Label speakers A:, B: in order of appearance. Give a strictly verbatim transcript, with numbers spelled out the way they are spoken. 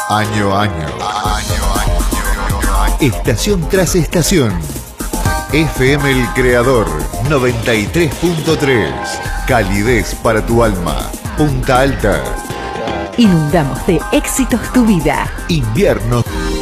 A: Año a año. Estación tras estación. F M El Creador noventa y tres punto tres. Calidez para tu alma. Punta Alta.
B: Inundamos de éxitos tu vida.
A: Invierno